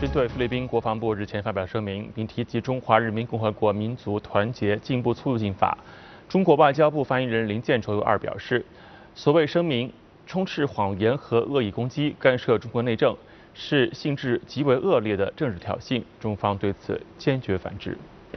针对菲律宾国防部日前发表声明，并提及《中华人民共和国民族团结进步促进法》，中国外交部发言人林建筹有表示，所谓声明充斥谎言和恶意攻击，干涉中国内政，是性质极为恶劣的政治挑衅，中方对此坚决反制。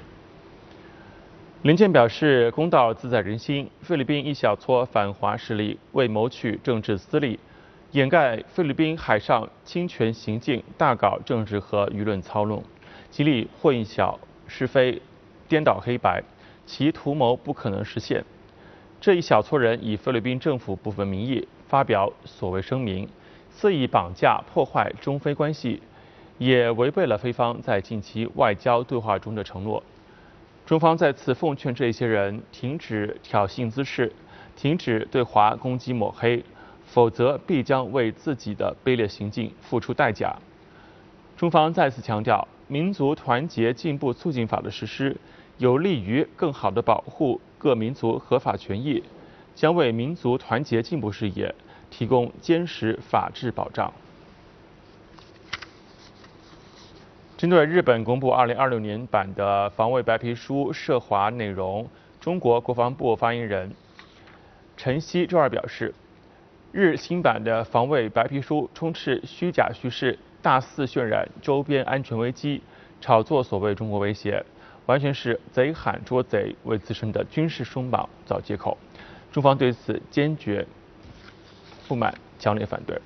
林健表示，公道自在人心，菲律宾一小撮反华势力为谋取政治私利，掩盖菲律宾海上侵权行径，大搞政治和舆论操弄，极力混淆是非，颠倒黑白，其图谋不可能实现。这一小撮人以菲律宾政府部分名义发表所谓声明，肆意绑架破坏中菲关系，也违背了菲方在近期外交对话中的承诺。中方再次奉劝这些人停止挑衅滋事，停止对华攻击抹黑，否则必将为自己的卑劣行径付出代价。中方再次强调，民族团结进步促进法的实施，有利于更好地保护各民族合法权益，将为民族团结进步事业提供坚实法治保障。针对日本公布2026年版的防卫白皮书涉华内容，中国国防部发言人陈希周二表示，日新版的防卫白皮书充斥虚假叙事，大肆渲染周边安全危机，炒作所谓中国威胁，完全是贼喊捉贼，为自身的军事松绑找借口。中方对此坚决不满，强烈反对。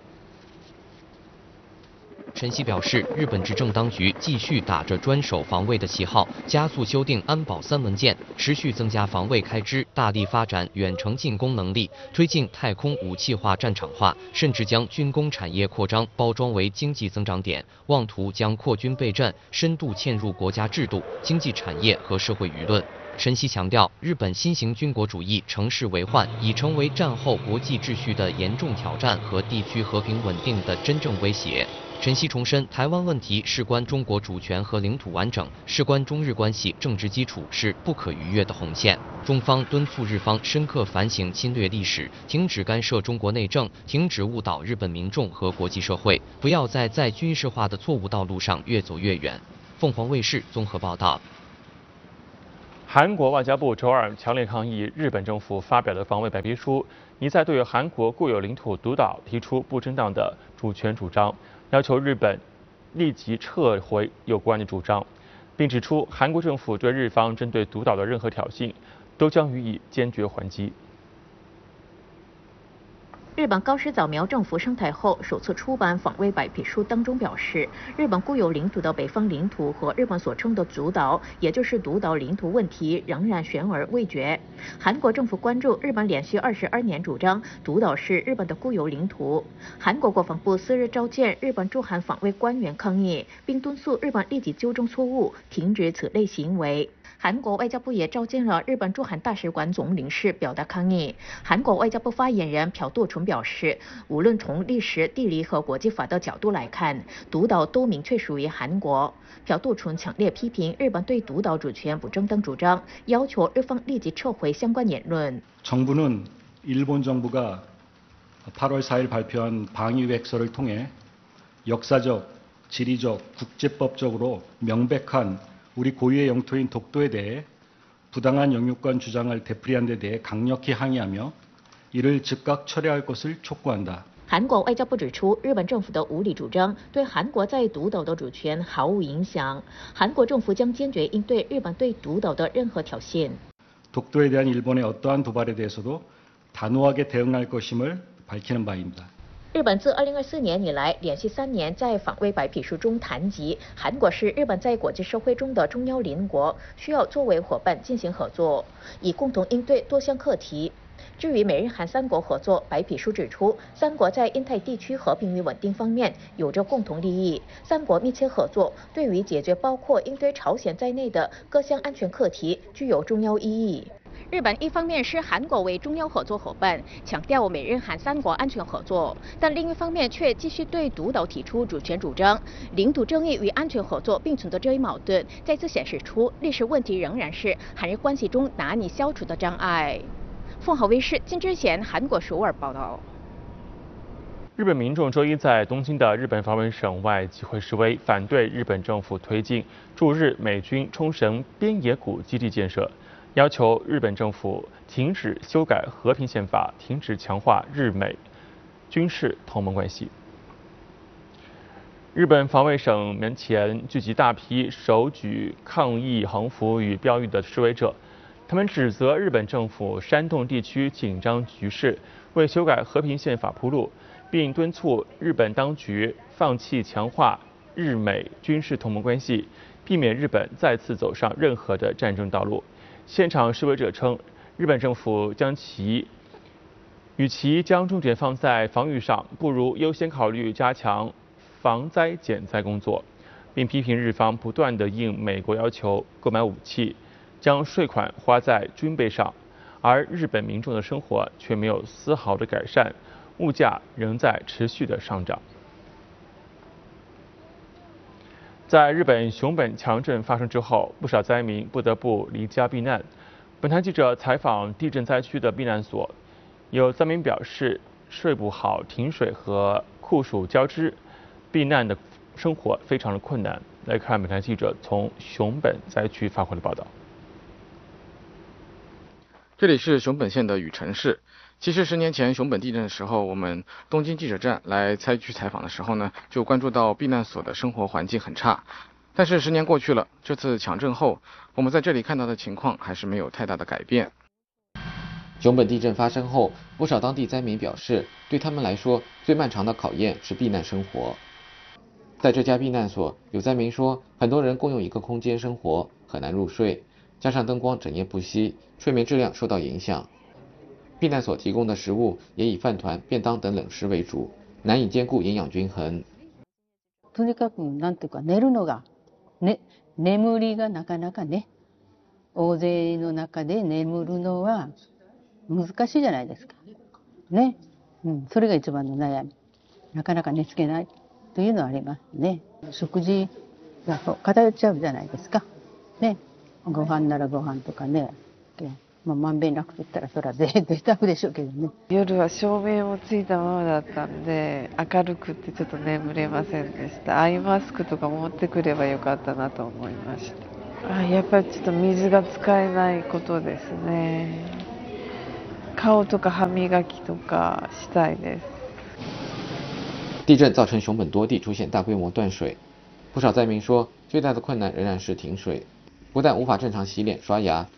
陈希表示，日本执政当局继续打着专守防卫的旗号，加速修订安保3文件，持续增加防卫开支，大力发展远程进攻能力，推进太空武器化、战场化，甚至将军工产业扩张包装为经济增长点，妄图将扩军备战深度嵌入国家制度、经济产业和社会舆论。陈希强调，日本新型军国主义乘势为患，已成为战后国际秩序的严重挑战和地区和平稳定的真正威胁。陈希重申，台湾问题事关中国主权和领土完整，事关中日关系政治基础，是不可逾越的红线。中方敦促日方深刻反省侵略历史，停止干涉中国内政，停止误导日本民众和国际社会，不要在军事化的错误道路上越走越远。凤凰卫视综合报道。 韩国外交部周二强烈抗议日本政府发表的防卫白皮书，一再对韩国固有领土独岛提出不正当的主权主张，要求日本立即撤回有关的主张，并指出韩国政府对日方针对独岛的任何挑衅，都将予以坚决还击。 日本高市早苗政府上台后首次出版防卫白皮书当中表示，日本固有领土的北方领土和日本所称的主岛，也就是独岛领土问题仍然悬而未决。韩国政府关注日本连续22年主张独岛是日本的固有领土。韩国国防部4日召见日本驻韩防卫官员抗议，并敦促日本立即纠正错误，停止此类行为。韩国外交部也召见了日本驻韩大使馆总领事，表达抗议。韩国外交部发言人朴度淳表示，无论从历史、地理和国际法的角度来看，独岛都明确属于韩国。朴度淳强烈批评日本对独岛主权不正当主张，要求日方立即撤回相关言论。 정부는 일본 정부가 8월 4일 발표한 방위계획서를 통해 역사적, 지리적, 국제법적으로 명백한 우리 고유의 영토인 독도에 대해 부당한 영유권 주장을 되풀이한 데 대해 강력히 항의하며 이를 즉각 철회할 것을 촉구한다. 韩国外交部指出，日本政府的无理主张对韩国在独岛的主权毫无影响。韩国政府将坚决应对日本对独岛的任何挑衅。 독도에 대한 일본의 어떠한 도발에 대해서도 단호하게 대응할 것임을 밝히는 바입니다. 日本自2024年以来，连续3年在防卫白皮书中谈及，韩国是日本在国际社会中的重要邻国，需要作为伙伴进行合作，以共同应对多项课题。至于美日韩3国合作，白皮书指出，3国在印太地区和平与稳定方面有着共同利益，3国密切合作对于解决包括应对朝鲜在内的各项安全课题具有重要意义。 日本一方面视韩国为重要合作伙伴，强调美日韩3国安全合作，但另一方面却继续对独岛提出主权主张。领土争议与安全合作并存的这一矛盾，再次显示出历史问题仍然是韩日关系中难以消除的障碍。凤凰卫视金智贤韩国首尔报道。 日本民众周一在东京的日本防卫省外集会示威，反对日本政府推进驻日美军冲绳边野古基地建设，要求日本政府停止修改和平宪法，停止强化日美军事同盟关系。日本防卫省门前聚集大批手举抗议横幅与标语的示威者，他们指责日本政府煽动地区紧张局势，为修改和平宪法铺路，并敦促日本当局放弃强化日美军事同盟关系，避免日本再次走上任何的战争道路。现场示威者称，日本政府与其将重点放在防御上，不如优先考虑加强防灾减灾工作，并批评日方不断地应美国要求购买武器，将税款花在军备上，而日本民众的生活却没有丝毫的改善，物价仍在持续的上涨。在日本熊本强震发生之后，不少灾民不得不离家避难。本台记者采访地震灾区的避难所，有灾民表示睡不好，停水和酷暑交织，避难的生活非常的困难。来看本台记者从熊本灾区发回的报道。 这里是熊本县的宇城市。其实10年前熊本地震的时候，我们东京记者站来灾区采访的时候呢，就关注到避难所的生活环境很差。但是10年过去了，这次强震后，我们在这里看到的情况还是没有太大的改变。 熊本地震发生后，不少当地灾民表示，对他们来说，最漫长的考验是避难生活。在这家避难所，有灾民说，很多人共用一个空间生活，很难入睡，加上灯光整夜不熄，睡眠质量受到影响。避難所提供的食物也以饭团、便当等冷食为主，难以兼顾营養均衡。 とにかくなんていうか寝るのが眠りがなかなかね、大勢の中で眠るのは難しいじゃないですか。ね、それが一番の悩み。なかなか寝つけないというのはありますね。食事が偏っちゃうじゃないですか。ね、ご飯ならご飯とかね。まんべんなくと言ったらそれは贅沢でしょうけどね。 夜は照明もついたままだったんで明るくてちょっと眠れませんでした。アイマスクとか持ってくればよかったなと思いました。やっぱりちょっと水が使えないことですね。顔とか歯磨きとかしたいです。 地震造成熊本多地出现大规模断水，不少灾民说，最大的困难仍然是停水，不但无法正常洗脸刷牙，